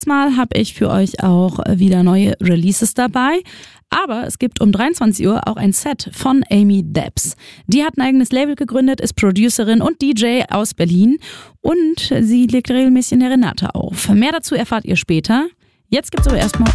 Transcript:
Mal habe ich für euch auch wieder neue Releases dabei. Aber es gibt um 23 Uhr auch ein Set von Amy Debs. Die hat ein eigenes Label gegründet, ist Producerin und DJ aus Berlin. Und sie legt regelmäßig in der Renate auf. Mehr dazu erfahrt ihr später. Jetzt gibt's aber erstmal